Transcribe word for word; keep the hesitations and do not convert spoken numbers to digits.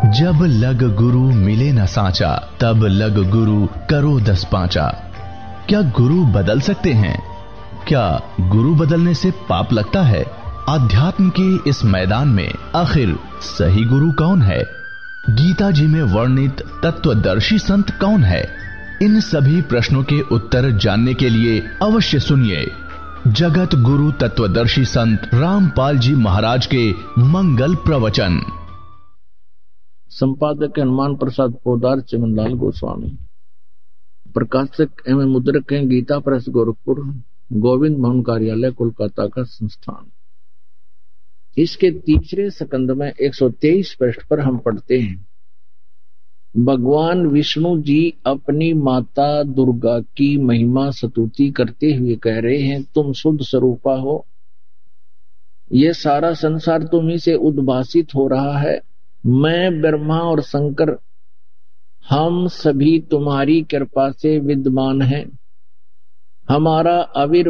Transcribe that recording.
जब लग गुरु मिले न सांचा, तब लग गुरु करो दस पांचा। क्या गुरु बदल सकते हैं? क्या गुरु बदलने से पाप लगता है? आध्यात्म के इस मैदान में आखिर सही गुरु कौन है? गीता जी में वर्णित तत्वदर्शी संत कौन है? इन सभी प्रश्नों के उत्तर जानने के लिए अवश्य सुनिए जगत गुरु तत्वदर्शी संत रामपाल जी महाराज के मंगल प्रवचन। संपादक हनुमान प्रसाद पोदार चिमनलाल गोस्वामी। प्रकाशक एवं मुद्रक हैं गीता प्रेस गोरखपुर, गोविंद भवन कार्यालय कोलकाता का संस्थान। इसके तीसरे स्कंद में एक सौ तेईस पृष्ठ पर हम पढ़ते हैं, भगवान विष्णु जी अपनी माता दुर्गा की महिमा स्तुति करते हुए कह रहे हैं, तुम शुद्ध स्वरूपा हो, ये सारा संसार तुम्ही से उद्भासित हो रहा है। मैं ब्रह्मा और शंकर हम सभी तुम्हारी कृपा से विद्यमान हैं। हमारा आविर्भाव